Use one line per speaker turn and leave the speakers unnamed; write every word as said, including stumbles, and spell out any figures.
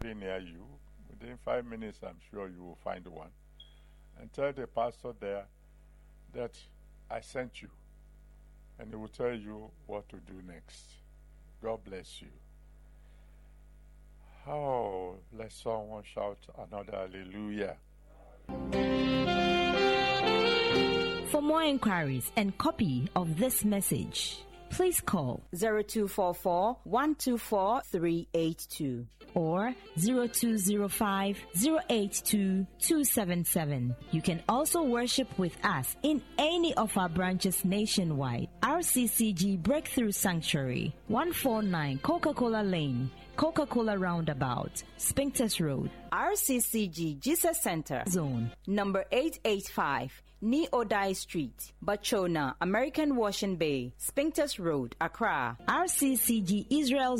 very near you. Within five minutes, I'm sure you will find one. And tell the pastor there that I sent you. And he will tell you what to do next. God bless you. Oh, let someone shout another hallelujah.
For more inquiries and copy of this message, please call
zero two four four, one two four, three eight two
or zero two zero five, zero eight two, two seven seven. You can also worship with us in any of our branches nationwide. R C C G Breakthrough Sanctuary, one forty-nine Coca-Cola Lane, Coca-Cola Roundabout, Spintex Road.
R C C G Jesus Center
Zone
number eight eighty-five, Ni-Odai Street, Bachona, American Washington Bay, Spintex Road, Accra.
R C C G Israel